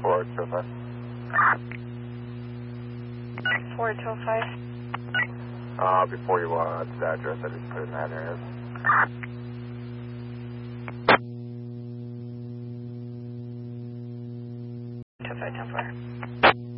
405. 4205. Before you to that address, I just put in that area. 2510-4.